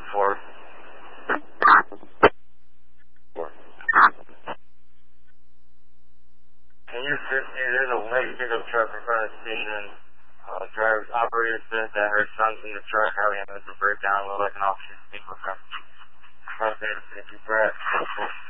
4. Can you assist me? There's a white pickup truck in front of the station. Driver's operator said that her son's in the truck having a mental breakdown. Looked like an officer speaking with her. Okay, thank you, Brett.